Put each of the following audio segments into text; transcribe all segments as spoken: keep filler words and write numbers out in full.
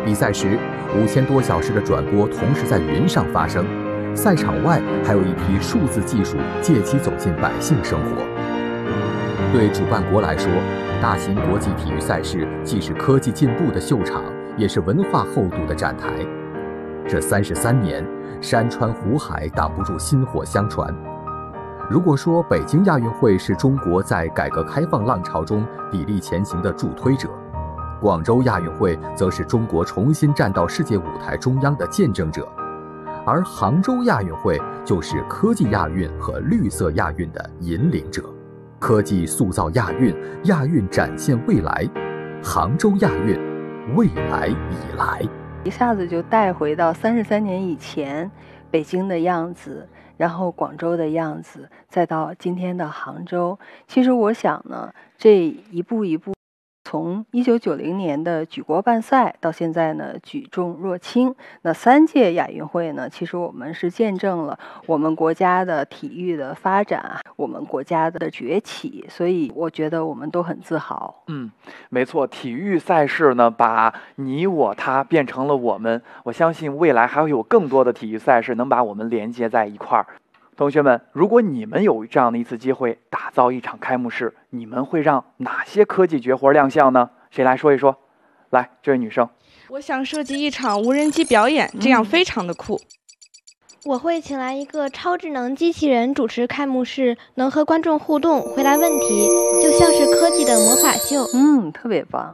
比赛时，五千多小时的转播同时在云上发生，赛场外还有一批数字技术借机走进百姓生活。对主办国来说，大型国际体育赛事既是科技进步的秀场，也是文化厚度的站台。这三十三年，山川湖海挡不住薪火相传。如果说北京亚运会是中国在改革开放浪潮中砥砺前行的助推者，广州亚运会则是中国重新站到世界舞台中央的见证者，而杭州亚运会就是科技亚运和绿色亚运的引领者。科技塑造亚运，亚运展现未来，杭州亚运，未来已来。 一下子就带回到三十三年以前北京的样子，然后广州的样子，再到今天的杭州。其实我想呢，这一步一步，从一九九零年的举国办赛到现在呢举重若轻，那三届亚运会呢，其实我们是见证了我们国家的体育的发展，我们国家的崛起，所以我觉得我们都很自豪。 嗯，没错，体育赛事呢，把你我他变成了我们。我相信未来还会有更多的体育赛事能把我们连接在一块儿。同学们，如果你们有这样的一次机会，打造一场开幕式，你们会让哪些科技绝活亮相呢？谁来说一说？来，这位女生。 我想设计一场无人机表演，这样非常的酷。 我会请来一个超智能机器人主持开幕式，能和观众互动，回答问题，就像是科技的魔法秀。 嗯，特别棒。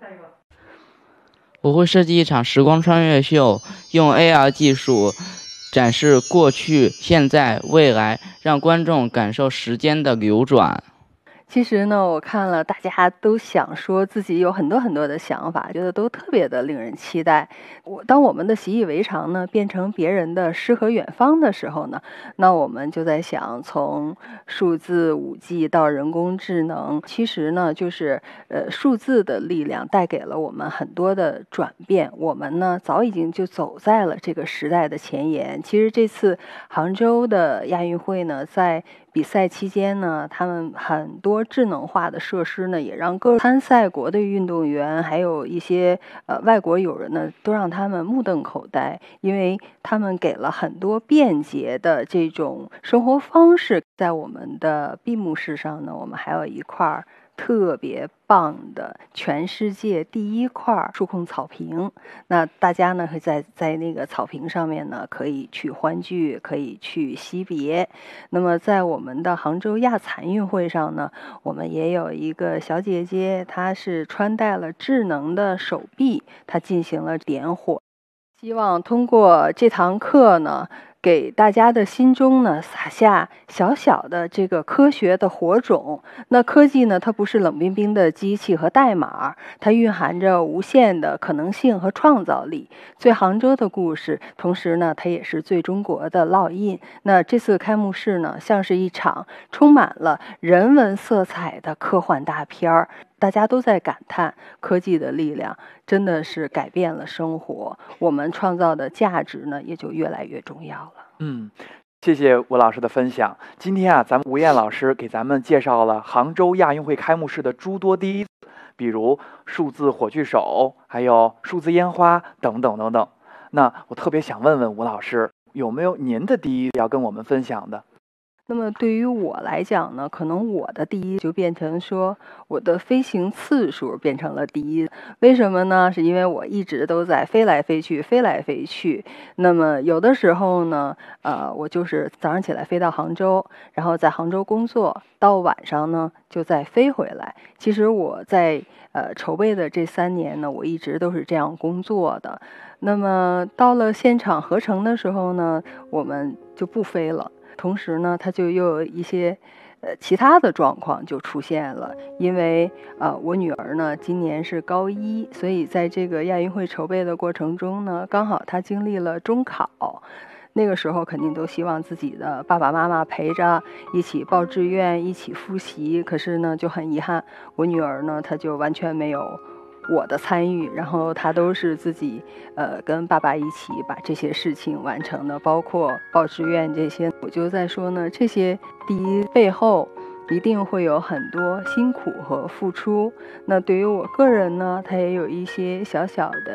我会设计一场时光穿越秀，用 A R 技术展示过去、现在、未来，让观众感受时间的流转。 其实呢，我看了大家都想说自己有很多很多的想法，觉得都特别的令人期待。我当我们的习以为常呢变成别人的诗和远方的时候呢，那我们就在想，从数字 五 G 到人工智能，其实呢就是呃数字的力量带给了我们很多的转变。我们呢早已经就走在了这个时代的前沿。其实这次杭州的亚运会呢，在比赛期间呢，他们很多智能化的设施呢，也让各参赛国的运动员，还有一些呃外国友人呢，都让他们目瞪口呆，因为他们给了很多便捷的这种生活方式。在我们的闭幕式上呢，我们还有一块特别棒的全世界第一块数控草坪，那大家呢会在在那个草坪上面呢可以去欢聚，可以去惜别。那么在我们的杭州亚残运会上呢，我们也有一个小姐姐，她是穿戴了智能的手臂，她进行了点火。希望通过这堂课呢，给大家的心中呢撒下小小的这个科学的火种。那科技呢，它不是冷冰冰的机器和代码，它蕴含着无限的可能性和创造力。最杭州的故事，同时呢，它也是最中国的烙印。那这次开幕式呢，像是一场充满了人文色彩的科幻大片儿。大家都在感叹科技的力量真的是改变了生活，我们创造的价值呢也就越来越重要了。 嗯，谢谢吴老师的分享。今天啊，咱们吴燕老师给咱们介绍了杭州亚运会开幕式的诸多第一，比如数字火炬手，还有数字烟花等等等等。那我特别想问问吴老师，有没有您的第一要跟我们分享的？ 那么对于我来讲呢，可能我的第一就变成说我的飞行次数变成了第一。为什么呢？是因为我一直都在飞来飞去飞来飞去。那么有的时候呢呃，我就是早上起来飞到杭州，然后在杭州工作，到晚上呢就再飞回来。其实我在呃筹备的这三年呢，我一直都是这样工作的。那么到了现场合成的时候呢，我们就不飞了。同时呢，它就又有一些呃其他的状况就出现了。因为呃我女儿呢今年是高一，所以在这个亚运会筹备的过程中呢，刚好她经历了中考。那个时候肯定都希望自己的爸爸妈妈陪着一起报志愿，一起复习。可是呢就很遗憾，我女儿呢她就完全没有我的参与，然后他都是自己呃跟爸爸一起把这些事情完成的，包括报志愿这些。我就在说呢，这些第一背后一定会有很多辛苦和付出。那对于我个人呢，它也有一些小小的